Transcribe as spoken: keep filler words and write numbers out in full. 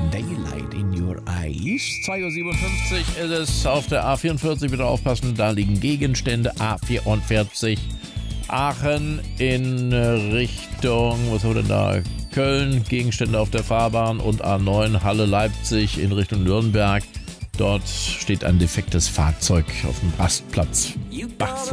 Daylight in Your Eyes. zwei Uhr siebenundfünfzig ist es auf der A vierundvierzig. Bitte aufpassen, da liegen Gegenstände. A vierundvierzig Aachen in Richtung, was haben wir denn da? Köln, Gegenstände auf der Fahrbahn, und A neun Halle Leipzig in Richtung Nürnberg. Dort steht ein defektes Fahrzeug auf dem Rastplatz Bachfurt.